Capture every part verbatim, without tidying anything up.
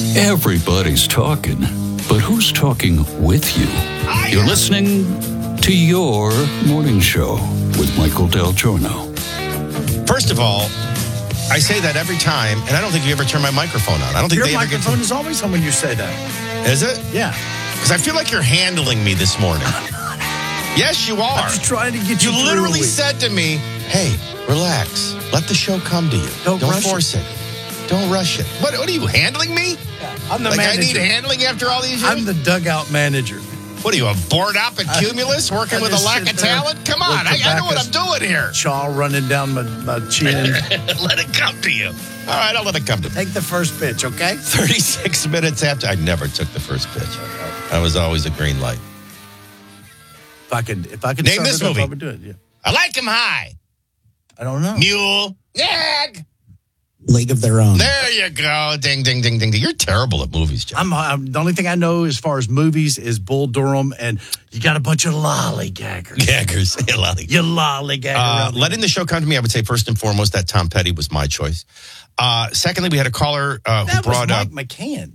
Everybody's talking, but who's talking with you? You're listening to Your Morning Show with Michael Del Giorno. First of all, I say that every time, and I don't think you ever turn my microphone on. I don't think Your they ever get microphone to... is always on when you say that. Is it? Yeah. Because I feel like you're handling me this morning. Yes, you are. I'm just trying to get you You through literally a week. said to me, hey, relax. Let the show come to you. Don't rush force it. Don't rush it. What, what are you, handling me? I'm the like manager. I need handling after all these years? I'm the dugout manager. What are you, a bored up at Cumulus working I with a just lack sit of there talent? Come on, with I, I know what I'm tobacco doing here. Chaw running down my, my chin. Let it come to you. All right, I'll let it come to me. Take the first pitch, okay? thirty-six minutes after, I never took the first pitch. I was always a green light. If I could, if I could Name start this it up, movie. I would do it. Yeah. I like him high. I don't know. Mule. Nag. League of Their Own. There you go. Ding, ding, ding, ding, ding. You're terrible at movies, Jeff. I'm, I'm the only thing I know as far as movies is Bull Durham, and you got a bunch of lollygaggers. Gaggers. Hey, Lolly. You lollygagger. Uh, letting the show come to me, I would say first and foremost that Tom Petty was my choice. Uh, secondly, we had a caller uh, who that was brought Mike up McCann.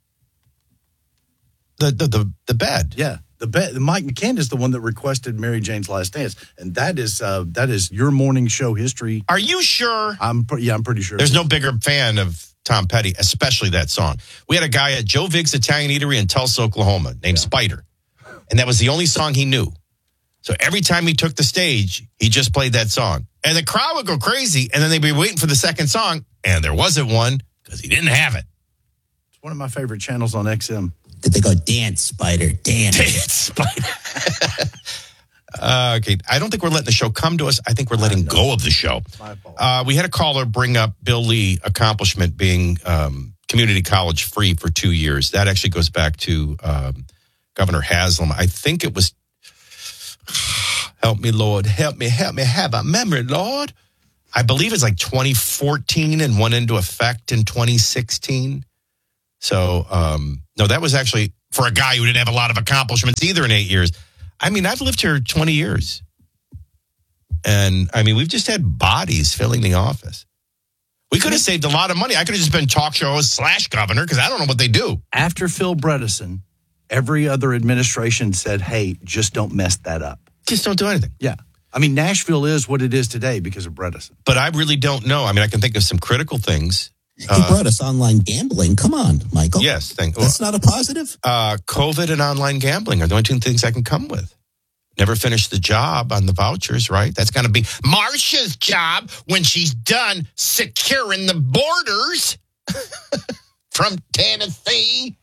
the, the the the bed. Yeah, the be- Mike McCann is the one that requested Mary Jane's Last Dance, and that is uh, that is your morning show history. Are you sure? I'm pre- yeah, I'm pretty sure. There's no bigger fan of Tom Petty, especially that song. We had a guy at Joe Vig's Italian Eatery in Tulsa, Oklahoma, named Yeah. Spider, and that was the only song he knew. So every time he took the stage, he just played that song, and the crowd would go crazy, and then they'd be waiting for the second song, and there wasn't one because he didn't have it. It's one of my favorite channels on X M. Did they go dance, Spider, dance? Dance, Spider. uh, okay, I don't think we're letting the show come to us. I think we're letting go of the show. My fault. Uh, we had a caller bring up Bill Lee accomplishment being um, community college free for two years. That actually goes back to um, Governor Haslam. I think it was, help me, Lord, help me, help me have a memory, Lord. I believe it's like twenty fourteen and went into effect in twenty sixteen. So, um, no, that was actually for a guy who didn't have a lot of accomplishments either in eight years. I mean, I've lived here twenty years. And, I mean, we've just had bodies filling the office. We could have saved a lot of money. I could have just been talk shows slash governor because I don't know what they do. After Phil Bredesen, every other administration said, "Hey, just don't mess that up." Just don't do anything. Yeah, I mean, Nashville is what it is today because of Bredesen. But I really don't know. I mean, I can think of some critical things. He Uh, brought us online gambling. Come on, Michael. yes, thank That's not a positive? uh, COVID and online gambling are the only two things I can come with. Never finished the job on the vouchers, right? That's going to be Marcia's job when she's done securing the borders from Tennessee.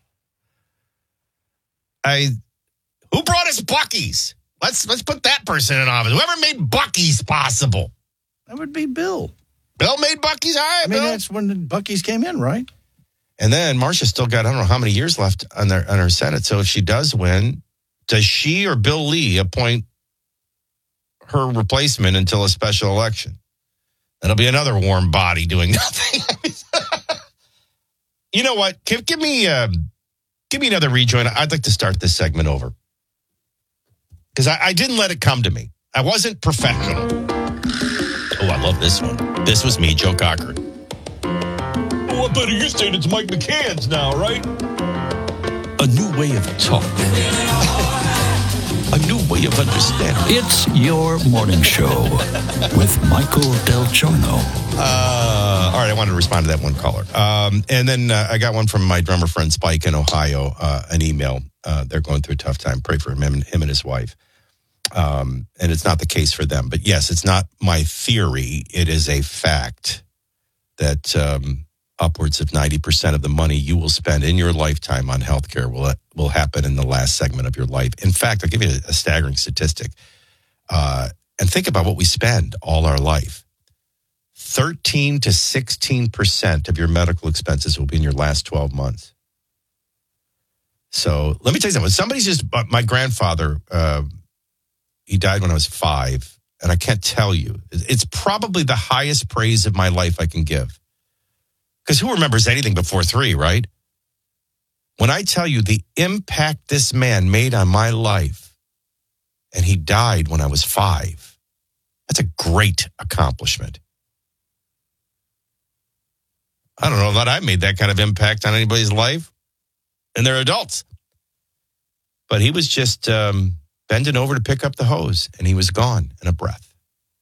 I who brought us Buc-ee's? Let's let's put that person in office. Whoever made Buc-ee's possible. That would be Bill. Bill made Buc-ee's. All right, I mean, Bill. that's when the Buc-ee's came in, right? And then Marcia's still got I don't know how many years left on their on her Senate. So if she does win, does she or Bill Lee appoint her replacement until a special election? That'll be another warm body doing nothing. You know what? Give, give me um, give me another rejoin. I'd like to start this segment over because I, I didn't let it come to me. I wasn't professional. Oh, I love this one. This was me, Joe Cochran. Oh, I better you saying it's Mike McCann's now, right? A new way of talking. A new way of understanding. It's Your Morning Show with Michael Del Giorno. Uh, all right, I wanted to respond to that one caller. Um, and then uh, I got one from my drummer friend Spike in Ohio, uh, an email. Uh, they're going through a tough time. Pray for him, him and his wife. Um, and it's not the case for them. But yes, it's not my theory. It is a fact that um, upwards of ninety percent of the money you will spend in your lifetime on healthcare will will happen in the last segment of your life. In fact, I'll give you a, a staggering statistic. Uh, and think about what we spend all our life. thirteen to sixteen percent of your medical expenses will be in your last twelve months. So let me tell you something. Somebody's just, my grandfather, uh, he died when I was five, and I can't tell you. It's probably the highest praise of my life I can give. Because who remembers anything before three, right? When I tell you the impact this man made on my life, and he died when I was five, that's a great accomplishment. I don't know that I made that kind of impact on anybody's life, and they're adults. But he was just um, bending over to pick up the hose, and he was gone in a breath.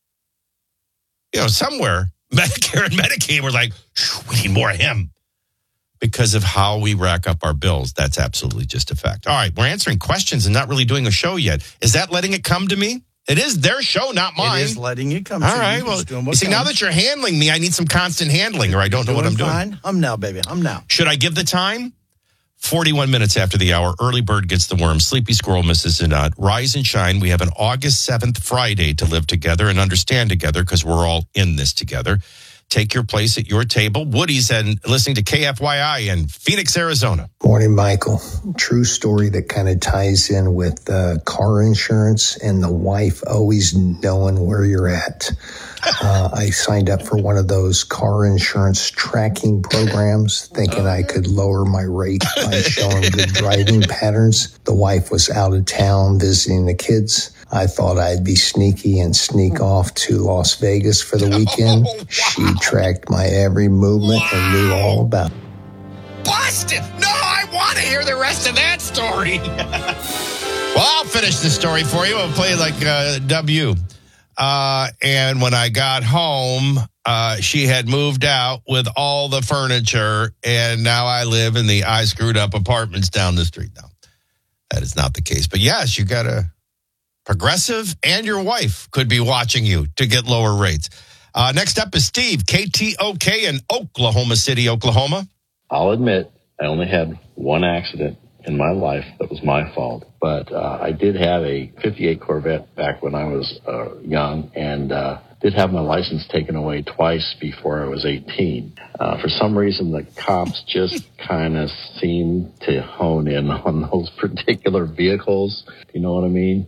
You know, somewhere, Medicare and Medicaid were like, we need more of him. Because of how we rack up our bills. That's absolutely just a fact. All right, we're answering questions and not really doing a show yet. Is that letting it come to me? It is their show, not mine. It is letting it come All to right, you. well, Doing you see, comes. now that you're handling me, I need some constant handling or I don't know what I'm doing. Fine. I'm now, baby. I'm now. Should I give the time? forty-one minutes after the hour. Early bird gets the worm. Sleepy squirrel misses the nut. Rise and shine. We have an August seventh Friday to live together and understand together because we're all in this together. Take your place at your table. Woody's and listening to K F Y I in Phoenix, Arizona. Morning, Michael. True story that kind of ties in with uh, car insurance and the wife always knowing where you're at. Uh, I signed up for one of those car insurance tracking programs thinking I could lower my rate by showing good driving patterns. The wife was out of town visiting the kids. I thought I'd be sneaky and sneak off to Las Vegas for the weekend. Oh, wow. She tracked my every movement wow. and knew all about it. Busted! No, I want to hear the rest of that story. Well, I'll finish the story for you. I'll play like uh, W. Uh, and when I got home, uh, she had moved out with all the furniture, and now I live in the I screwed up apartments down the street. No, that is not the case. But yes, you got a Progressive and your wife could be watching you to get lower rates. Uh, next up is Steve, K T O K in Oklahoma City, Oklahoma. I'll admit I only had one accident in my life that was my fault. But uh, I did have a fifty-eight Corvette back when I was uh, young and uh, did have my license taken away twice before I was eighteen. Uh, for some reason, the cops just kind of seemed to hone in on those particular vehicles. You know what I mean?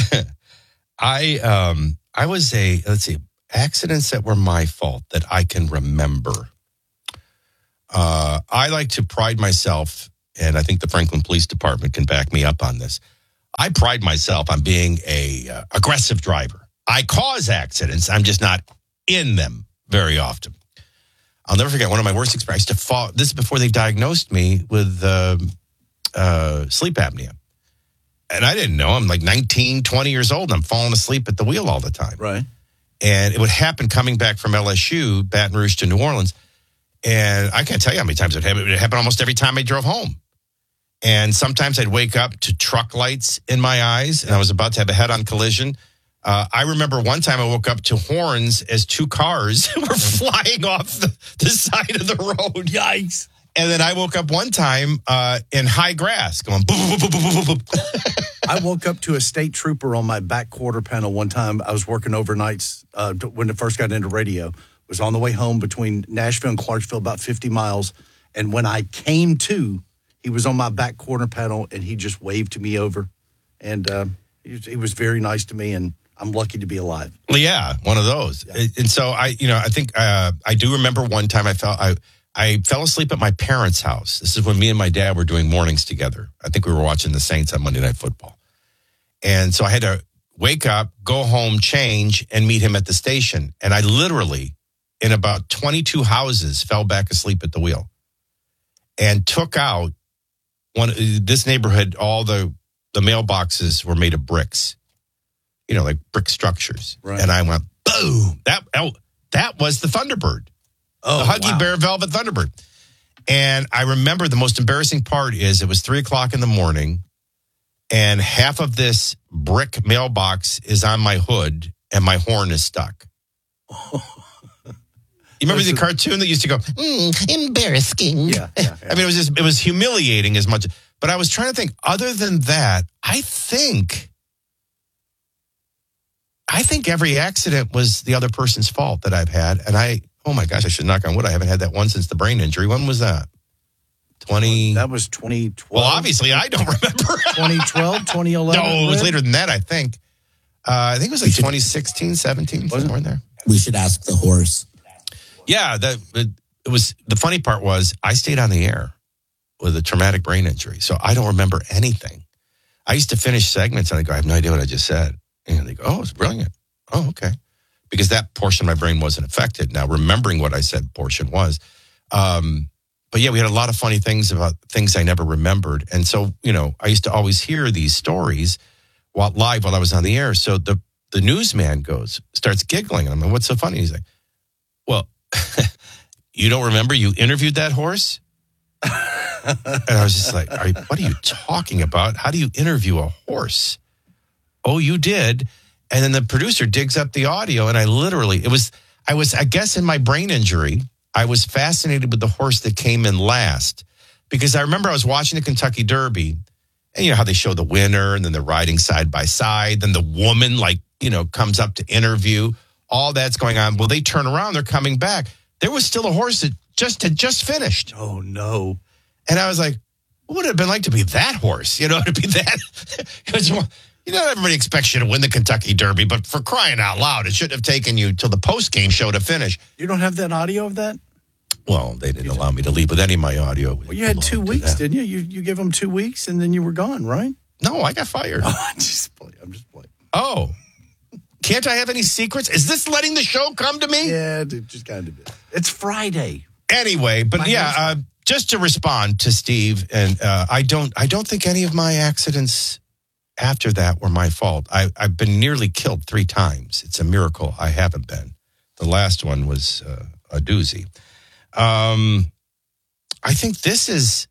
I um I was a, let's see, accidents that were my fault that I can remember. Uh, I like to pride myself, and I think the Franklin Police Department can back me up on this. I pride myself on being a uh, aggressive driver. I cause accidents. I'm just not in them very often. I'll never forget one of my worst experiences to fall. This is before they diagnosed me with uh, uh, sleep apnea. And I didn't know. I'm like nineteen, twenty years old, and I'm falling asleep at the wheel all the time. Right. And it would happen coming back from L S U, Baton Rouge to New Orleans. And I can't tell you how many times it happened. It happened almost every time I drove home. And sometimes I'd wake up to truck lights in my eyes, and I was about to have a head-on collision. Uh, I remember one time I woke up to horns as two cars were flying off the, the side of the road. Yikes. And then I woke up one time uh, in high grass going boom, boom, boom, boom, boom, boom. I woke up to a state trooper on my back quarter panel one time. I was working overnights uh, when I first got into radio. Was on the way home between Nashville and Clarksville, about fifty miles. And when I came to, he was on my back quarter panel, and he just waved to me over. And uh, he, was, he was very nice to me, and I'm lucky to be alive. Well, yeah, one of those. Yeah. And so I, you know, I think uh, I do remember one time I felt I. I fell asleep at my parents' house. This is when me and my dad were doing mornings together. I think we were watching the Saints on Monday Night Football. And so I had to wake up, go home, change, and meet him at the station. And I literally, in about twenty-two houses, fell back asleep at the wheel and took out one. This neighborhood, all the, the mailboxes were made of bricks, you know, like brick structures. Right. And I went, boom. That, that was the Thunderbird. Oh, the Huggy wow. Bear Velvet Thunderbird. And I remember the most embarrassing part is it was three o'clock in the morning, and half of this brick mailbox is on my hood, and my horn is stuck. You remember the cartoon that used to go, mm, embarrassing? Yeah, yeah, yeah. I mean, it was just, it was humiliating as much. But I was trying to think, other than that, I think, I think every accident was the other person's fault that I've had. And I, oh my gosh, I should knock on wood. I haven't had that one since the brain injury. When was that? twenty That was twenty twelve. Well, obviously, I don't remember. twenty twelve, twenty eleven No, it was later than that, I think. Uh, I think it was like twenty sixteen, seventeen, somewhere in there. We should ask the horse. Yeah, that it, it was. The funny part was I stayed on the air with a traumatic brain injury, so I don't remember anything. I used to finish segments, and I go, I have no idea what I just said. And they go, oh, it's brilliant. Oh, okay. Because that portion of my brain wasn't affected. Now, remembering what I said portion was. Um, but yeah, we had a lot of funny things about things I never remembered. And so, you know, I used to always hear these stories while live while I was on the air. So the, the newsman goes, starts giggling. And I'm like, what's so funny? He's like, well, you don't remember you interviewed that horse? And I was just like, are you, what are you talking about? How do you interview a horse? Oh, you did. And then the producer digs up the audio, and I literally, it was, I was, I guess in my brain injury, I was fascinated with the horse that came in last, because I remember I was watching the Kentucky Derby, and you know how they show the winner, and then they're riding side by side, then the woman, like, you know, comes up to interview, all that's going on. Well, they turn around, they're coming back. There was still a horse that just had just finished. Oh, no. And I was like, what would it have been like to be that horse? You know, to be that, because you know, everybody expects you to win the Kentucky Derby, but for crying out loud, it shouldn't have taken you till the post-game show to finish. You don't have that audio of that? Well, they didn't allow me to leave with any of my audio. Well, you had two weeks, didn't you? You you give them two weeks, and then you were gone, right? No, I got fired. Oh, I'm just playing. I'm just playing. Oh, can't I have any secrets? Is this letting the show come to me? Yeah, dude, just kind of. It's Friday. Anyway, but My yeah, uh, just to respond to Steve, and uh, I don't, I don't think any of my accidents after that were my fault. I, I've been nearly killed three times. It's a miracle I haven't been. The last one was uh, a doozy. Um, I think this is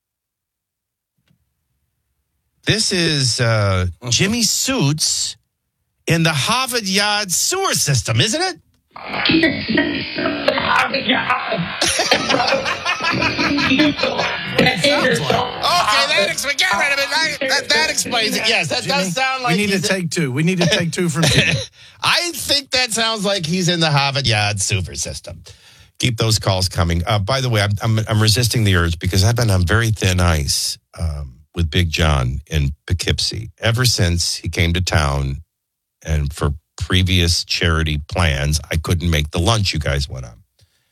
this is uh, Jimmy Suits in the Harvard Yard sewer system, isn't it? Harvard Yard. Okay, that explains. Get rid of it. That, that, that explains it. Yes, that Jimmy, does sound like we need to he's- take two. We need to take two from Jimmy. I think that sounds like he's in the Harvard Yard sewer system. Keep those calls coming. Uh, by the way, I'm, I'm I'm resisting the urge because I've been on very thin ice um, with Big John in Poughkeepsie ever since he came to town, and for previous charity plans, I couldn't make the lunch you guys went on.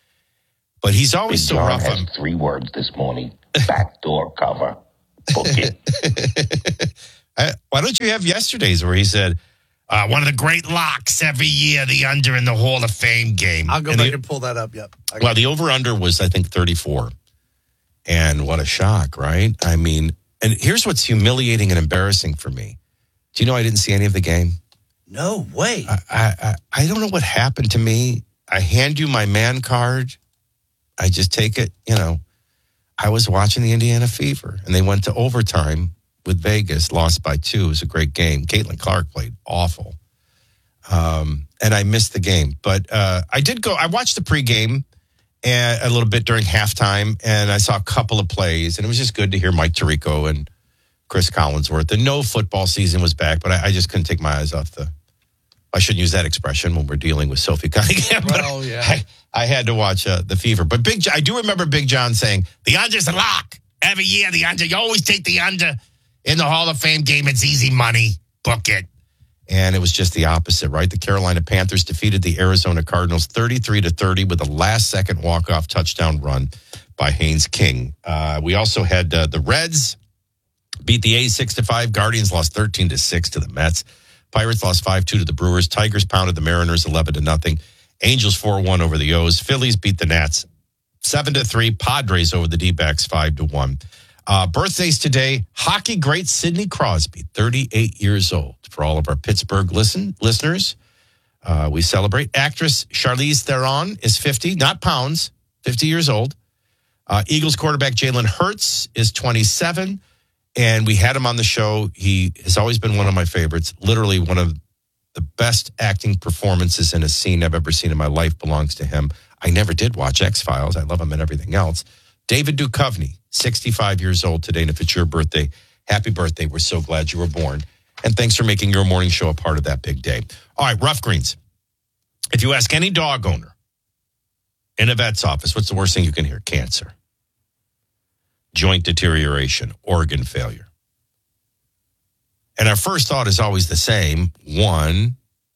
But he's always Big so John rough has on. three words this morning. Backdoor cover. Book it. I, why don't you have yesterday's where he said, uh, one of the great locks every year, the under in the Hall of Fame game. I'll go And back the- and pull that up. Yep. I got Well, the over-under was, I think, thirty-four. And what a shock, right? I mean, and here's what's humiliating and embarrassing for me. Do you know I didn't see any of the game? No way. I, I, I, I don't know what happened to me. I hand you my man card. I just take it, you know. I was watching the Indiana Fever, and they went to overtime with Vegas, lost by two. It was a great game. Caitlin Clark played awful. Um, and I missed the game. But uh, I did go, I watched the pregame and a little bit during halftime, and I saw a couple of plays, and it was just good to hear Mike Tirico and Chris Collinsworth. And no football season was back, but I, I just couldn't take my eyes off the, I shouldn't use that expression when we're dealing with Sophie Cunningham. But Well, yeah. I, I had to watch uh, the Fever. But Big, I do remember Big John saying, the under's a lock. Every year, the under, you always take the under in the Hall of Fame game. It's easy money. Book it. And it was just the opposite, right? The Carolina Panthers defeated the Arizona Cardinals thirty-three to thirty with a last-second walk-off touchdown run by Haynes King. Uh, we also had uh, the Reds beat the A's six to five. Guardians lost thirteen to six to the Mets. Pirates lost five two to the Brewers. Tigers pounded the Mariners eleven to nothing. Angels four one over the O's. Phillies beat the Nats seven to three. Padres over the D-backs five to one. Uh, birthdays today, hockey great Sidney Crosby, thirty-eight years old. For all of our Pittsburgh listen listeners, uh, we celebrate. Actress Charlize Theron is fifty, not pounds, fifty years old. Uh, Eagles quarterback Jalen Hurts is twenty-seven, and we had him on the show. He has always been one of my favorites. Literally one of the best acting performances in a scene I've ever seen in my life belongs to him. I never did watch X-Files. I love him and everything else. David Duchovny, sixty-five years old today, and if it's your birthday, happy birthday. We're so glad you were born. And thanks for making your morning show a part of that big day. All right, Rough Greens. If you ask any dog owner in a vet's office, what's the worst thing you can hear? Cancer, joint deterioration, organ failure. And our first thought is always the same. One,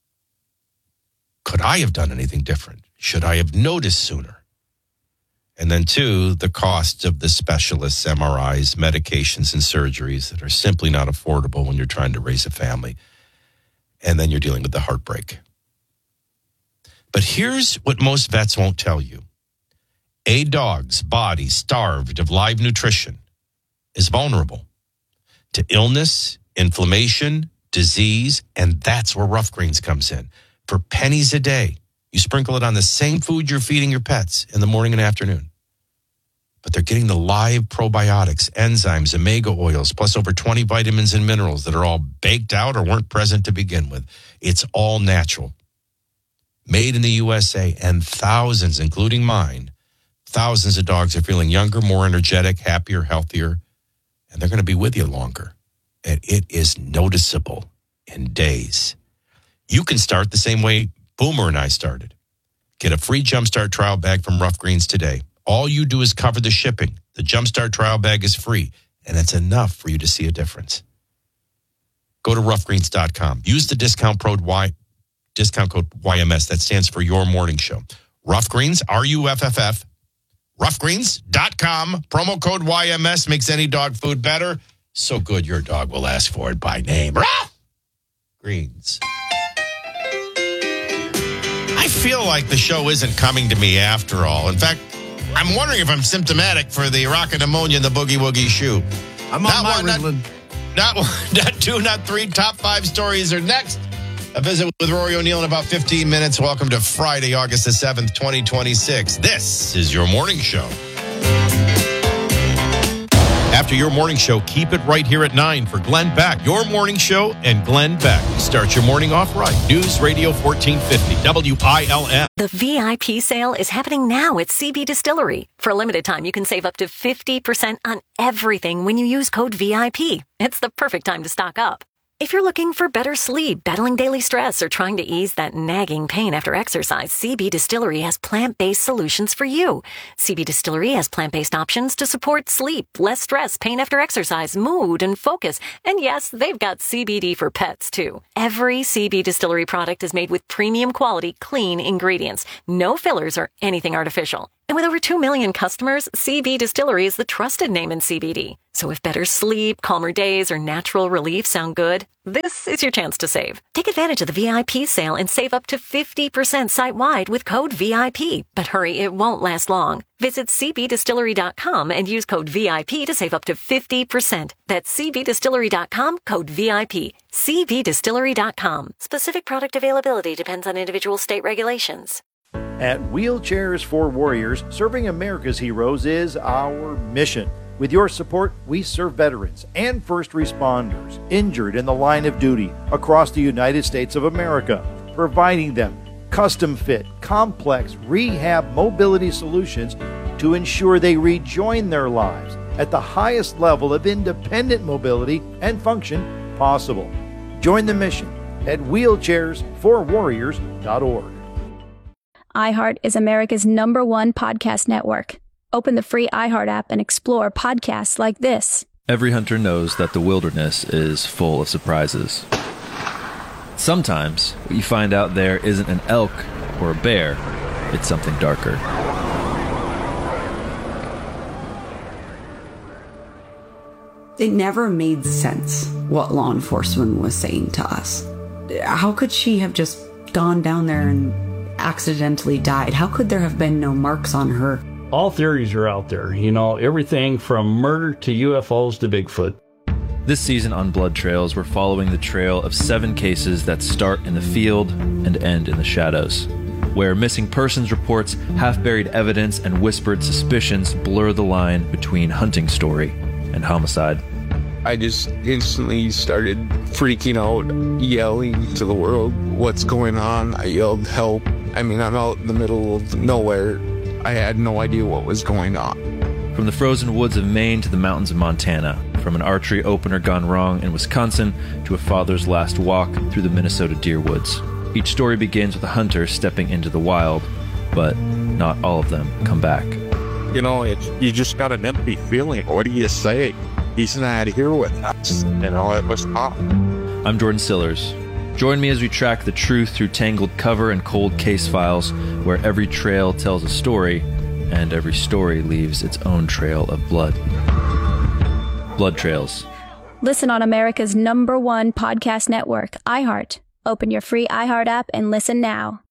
could I have done anything different? Should I have noticed sooner? And then two, the cost of the specialists, M R Is, medications, and surgeries that are simply not affordable when you're trying to raise a family. And then you're dealing with the heartbreak. But here's what most vets won't tell you. A dog's body starved of live nutrition is vulnerable to illness, inflammation, disease, and that's where Rough Greens comes in. For pennies a day, you sprinkle it on the same food you're feeding your pets in the morning and afternoon. But they're getting the live probiotics, enzymes, omega oils, plus over twenty vitamins and minerals that are all baked out or weren't present to begin with. It's all natural. Made in the U S A, and thousands, including mine, thousands of dogs are feeling younger, more energetic, happier, healthier, and they're going to be with you longer. And it is noticeable in days. You can start the same way Boomer and I started. Get a free Jumpstart trial bag from Rough Greens today. All you do is cover the shipping. The Jumpstart trial bag is free, and it's enough for you to see a difference. Go to rough greens dot com. Use the discount code Y, discount code Y M S. That stands for Your Morning Show. Rough Greens, R U F F F. rough greens dot com. Promo code Y M S makes any dog food better. So good your dog will ask for it by name. Rough Greens. I feel like the show isn't coming to me after all. In fact, I'm wondering if I'm symptomatic for the rocket pneumonia and the boogie woogie shoe. I'm on not my one, not, not one, not two, not three. Top five stories are next. A visit with Rory O'Neill in about fifteen minutes. Welcome to Friday, August the seventh, twenty twenty-six. This is Your Morning Show. After Your Morning Show, keep it right here at nine for Glenn Beck. Your Morning Show and Glenn Beck. Start your morning off right. News Radio fourteen fifty, W I L M. The V I P sale is happening now at C B Distillery. For a limited time, you can save up to fifty percent on everything when you use code V I P. It's the perfect time to stock up. If you're looking for better sleep, battling daily stress, or trying to ease that nagging pain after exercise, C B Distillery has plant-based solutions for you. C B Distillery has plant-based options to support sleep, less stress, pain after exercise, mood, and focus. And yes, they've got C B D for pets, too. Every C B Distillery product is made with premium quality, clean ingredients. No fillers or anything artificial. And with over two million customers, C B Distillery is the trusted name in C B D. So if better sleep, calmer days, or natural relief sound good, this is your chance to save. Take advantage of the V I P sale and save up to fifty percent site-wide with code V I P. But hurry, it won't last long. Visit c b distillery dot com and use code V I P to save up to fifty percent. That's c b distillery dot com, code V I P. c b distillery dot com. Specific product availability depends on individual state regulations. At Wheelchairs for Warriors, serving America's heroes is our mission. With your support, we serve veterans and first responders injured in the line of duty across the United States of America, providing them custom-fit, complex rehab mobility solutions to ensure they rejoin their lives at the highest level of independent mobility and function possible. Join the mission at wheelchairs for warriors dot org. iHeart is America's number one podcast network. Open the free iHeart app and explore podcasts like this. Every hunter knows that the wilderness is full of surprises. Sometimes what you find out there isn't an elk or a bear, it's something darker. It never made sense what law enforcement was saying to us. How could she have just gone down there and accidentally died? How could there have been no marks on her? All theories are out there, you know, everything from murder to U F Os to Bigfoot. This season on Blood Trails, we're following the trail of seven cases that start in the field and end in the shadows, where missing persons reports, half-buried evidence, and whispered suspicions blur the line between hunting story and homicide. I just instantly started freaking out, yelling to the world, "What's going on?" I yelled, "Help." I mean, I'm out in the middle of nowhere. I had no idea what was going on. From the frozen woods of Maine to the mountains of Montana, from an archery opener gone wrong in Wisconsin to a father's last walk through the Minnesota deer woods. Each story begins with a hunter stepping into the wild, but not all of them come back. You know, it's, you just got an empty feeling. What do you say? He's not here with us. You know, it was tough. I'm Jordan Sillers. Join me as we track the truth through tangled cover and cold case files, where every trail tells a story, and every story leaves its own trail of blood. Blood Trails. Listen on America's number one podcast network, iHeart. Open your free iHeart app and listen now.